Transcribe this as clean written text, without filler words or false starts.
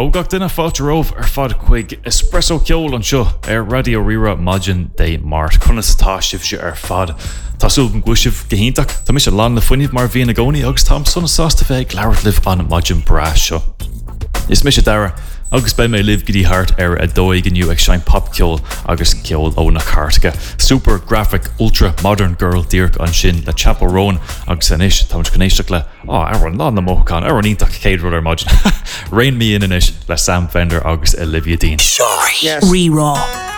Rógach duine fáilteróh ar fad chuig espresso ceol an seo ar Radio Rira Maidin dé Mart chuna táisih se ar fad. Tású an gúisih gohíntaach tá mis lá na fuiníh mar bhíon na gcónaí agus tá sonna sásta bheith leabhart an Maidin bra seo. Is mis dara agus be mé live gotí hart ar a dóig iniu ag sein pop ceol agus ceol ó na cartga. Super graphic ultra modern girl díirc an sin le Chapel Rowan agus san isis tá connéisteach le ar an lá na mócán ar an ítach céad rud ar Maidin. Rain me in inis le Sam Fender agus Olivia Dean. Sorry. Yes. Re-raw.